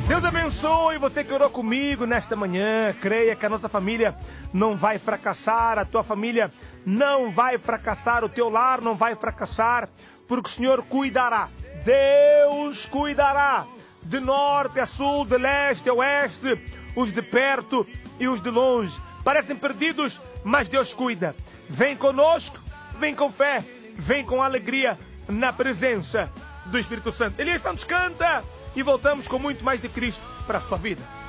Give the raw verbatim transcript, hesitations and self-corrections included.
Deus abençoe você que orou comigo nesta manhã. Creia que a nossa família não vai fracassar, a tua família não vai fracassar, o teu lar não vai fracassar, porque o Senhor cuidará. Deus cuidará de norte a sul, de leste a oeste, os de perto e os de longe. Parecem perdidos, mas Deus cuida. Vem conosco, vem com fé, vem com alegria na presença do Espírito Santo. Elias Santos canta e voltamos com muito mais de Cristo para a sua vida.